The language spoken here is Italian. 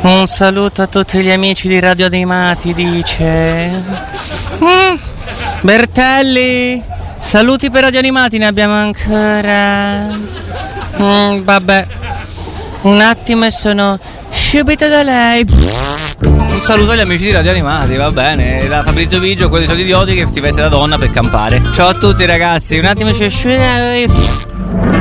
Un saluto a tutti gli amici di Radio Animati, dice. Bertelli, saluti per Radio Animati, ne abbiamo ancora. Vabbè, un attimo e sono subito da lei. Un saluto agli amici di Radio Animati, va bene. Da Fabrizio Vigio, quelli sono idioti che si veste da donna per campare. Ciao a tutti ragazzi, un attimo c'è